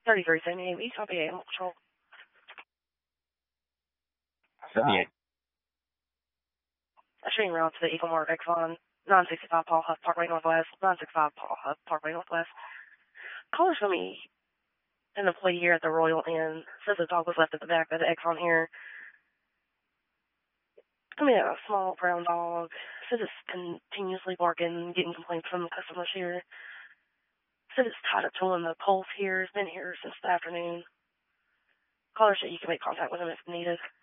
3378 East, copy Animal Control. 78. Shooting route to the Eagle Mark Exxon, 965 Paul Huff Parkway Northwest, 965 Paul Huff Parkway Northwest. Caller showed me an employee here at the Royal Inn. Says the dog was left at the back of the Exxon here. I mean, a small brown dog. Says it's continuously barking, getting complaints from the customers here. Said it's tied up to one of the poles here. It's been here since the afternoon. Caller said you can make contact with him if needed.